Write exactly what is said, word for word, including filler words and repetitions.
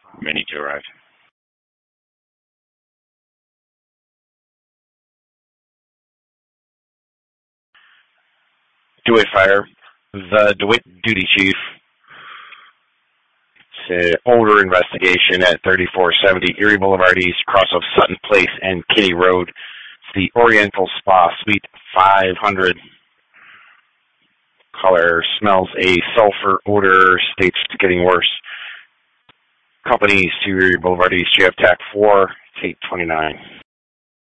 Mini to arrive. DeWitt Fire. The DeWitt Duty Chief. It's an older investigation at thirty-four seventy Erie Boulevard East, cross of Sutton Place and Kitty Road. It's the Oriental Spa, Suite five hundred. Caller smells a sulfur odor, states it's getting worse. Companies to Erie Boulevard East, J F T A C four, eight twenty-nine.